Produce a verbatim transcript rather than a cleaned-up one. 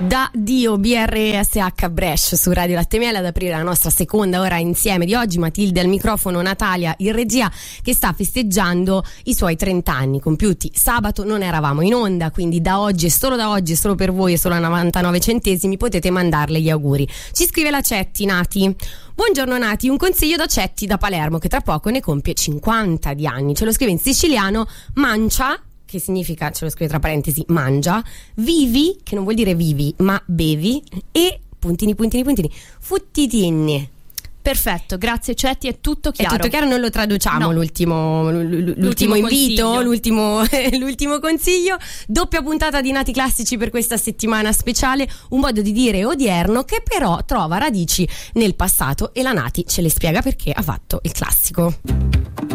Da Dio, B R S H Brescia su Radio Latte Miele ad aprire la nostra seconda ora insieme di oggi. Matilde al microfono, Natalia in regia, che sta festeggiando i suoi trenta anni compiuti. Sabato non eravamo in onda, quindi da oggi e solo da oggi e solo per voi e solo a novantanove centesimi potete mandarle gli auguri. Ci scrive la Cetti, Nati. Buongiorno Nati, un consiglio da Cetti da Palermo che tra poco ne compie cinquanta di anni. Ce lo scrive in siciliano: mancia, che significa, ce lo scrive tra parentesi, mangia, vivi, che non vuol dire vivi, ma bevi, e puntini, puntini, puntini, futtitinni. Perfetto, grazie Cetti, è tutto chiaro. È tutto chiaro, non lo traduciamo, no. l'ultimo, l'ultimo, l'ultimo invito, consiglio. l'ultimo, l'ultimo consiglio. Doppia puntata di Nati Classici per questa settimana speciale, un modo di dire odierno che però trova radici nel passato, e la Nati ce le spiega perché ha fatto il classico.